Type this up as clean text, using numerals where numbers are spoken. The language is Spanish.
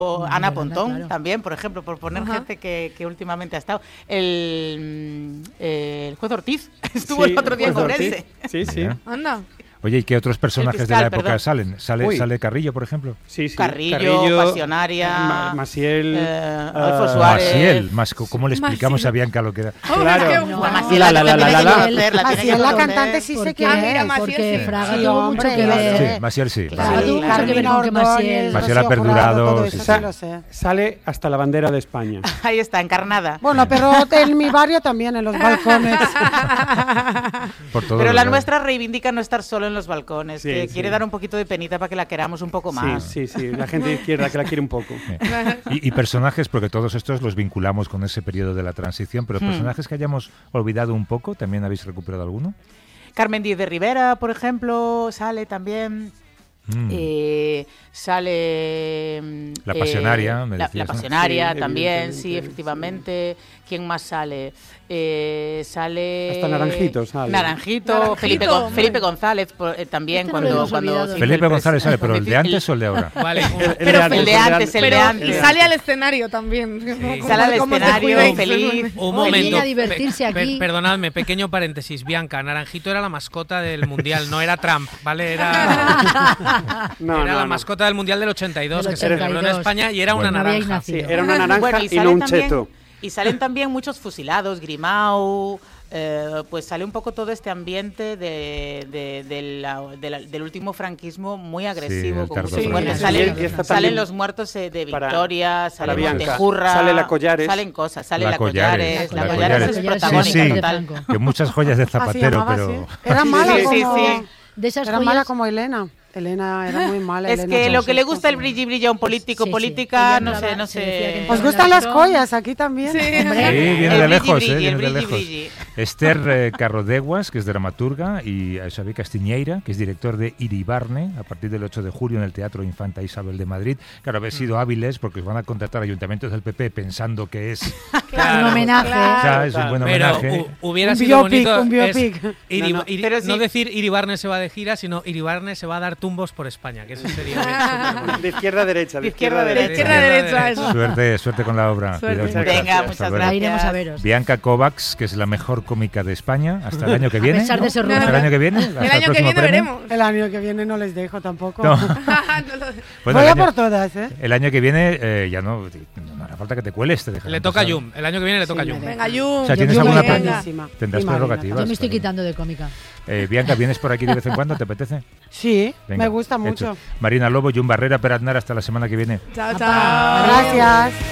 O Ana Yolanda, Pontón, claro. también, por ejemplo, por poner gente que últimamente ha estado. El juez Ortiz estuvo el otro día en Ourense. Sí. Anda. Oye, ¿y qué otros personajes fiscal, de la época perdón. salen? ¿Sale Carrillo, por ejemplo? Sí. Carrillo, Pasionaria, Maciel, Adolfo Suárez. Maciel, ¿cómo le explicamos a Bianca lo que era? Claro. Maciel La cantante sí sé que mira, es. Maciel Porque sí. Fraga Sí, tuvo hombre, mucho que ver. Sí, Maciel sí. Fraga tuvo mucho que ver con que Maciel. Maciel ha perdurado, todo sí, eso sí. sí lo sé. Sale hasta la bandera de España. Ahí está, encarnada. Bueno, pero en mi barrio también, en los balcones. Por todos Pero los la lados. nuestra reivindica no estar solo en los balcones, Sí, que sí. quiere dar un poquito de penita para que la queramos un poco más. Sí, la gente de izquierda que la quiere un poco. Y personajes, porque todos estos los vinculamos con ese periodo de la transición, pero personajes que hayamos olvidado un poco, ¿también habéis recuperado alguno? Carmen Díez de Rivera, por ejemplo, sale también. Sale La Pasionaria, me la decías, ¿no? Pasionaria Sí, también, sí, evidentemente, efectivamente. ¿Quién más sale? Sale Hasta Naranjito sale. Naranjito. Felipe González también Este no lo hemos cuando olvidado. Felipe González sale, pero ¿el de antes o el de ahora? Vale, pero el de antes. Y sale al escenario también. Sale al ¿Cómo se escenario cuida? feliz. un Hoy viene momento. a divertirse aquí. Perdonadme, pequeño paréntesis. Bianca, Naranjito era la mascota del Mundial, no era Trump, ¿vale? Era la mascota del Mundial del 82, Del que se celebró en 82. España y era una Pues no habíais naranja. nacido. Sí, era una naranja Bueno, y no sale un también- cheto. Y salen también muchos fusilados, Grimau, pues sale un poco todo este ambiente del último franquismo muy agresivo. el con muchos tardó muertos. franquismo. Y esta Salen también los muertos de para- Victoria, sale Bianca. Montejurra, Sale la Collares. salen cosas, sale La la Collares. La Collares es Sí, protagónica sí, total. que muchas joyas de Ah, se Zapatero, llamaba pero... así. Era mala Sí, como... sí. De esas Era joyas, mala como Elena. Elena era muy mala. Es Elena que lo que le Ceaușescu. gusta el brilli a un político, Sí, sí. política, Ella no hablaba- sé. se decía que ¿Os gustan las joyas aquí también? Sí. Hombre, Sí, viene El de brilli, lejos, brilli, viene el de brilli, lejos. brilli. Esther Carrodeguas, que es dramaturga, y Xavier Castiñeira, que es director de Iribarne, a partir del 8 de julio en el Teatro Infanta Isabel de Madrid. Claro, habéis sido hábiles porque os van a contratar ayuntamientos del PP pensando que es... un homenaje. O sea, es un buen Pero homenaje. hubiera Un sido biopic, bonito un biopic. Pero no sí. decir Iribarne se va de gira, sino Iribarne se va a dar tumbos por España, que eso sería De izquierda a derecha. De izquierda a derecha. Izquierda a derecha, eso. Suerte con la obra. Suerte. Cuidaos mucho. Venga, Hasta muchas luego. gracias. La iremos a veros. Bianca Kovacs, que es la mejor cómica de España, hasta el año que viene. pesar de ¿no? ser Hasta rubia. el año que viene. hasta El año que próximo viene premio. veremos. El año que viene no les dejo tampoco. No. Bueno, Voy el a año- por todas, ¿eh? El año que viene ya no hará falta que te cueles. Te dejarán Le toca a pasar. Yum. El año que viene le toca a Sí, Yum. me Venga, Yum. O sea, ¿tienes Yo alguna venga. pre- Buenísima. Tendrás Y Marina prerrogativas. Yo me estoy claro. quitando de cómica. Bianca, ¿vienes por aquí de vez en cuando? ¿Te apetece? Sí, Venga, me gusta hecho. mucho. Marina Lobo, Yum Barrera, Peraznar, hasta la semana que viene. Chao, Apa. chao. Gracias.